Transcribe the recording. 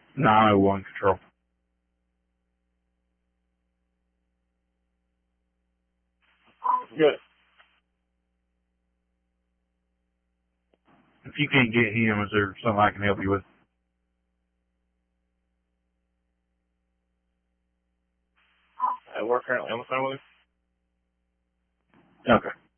901 control. Good. If you can't get him, is there something I can help you with? I work currently on the phone with him. Okay.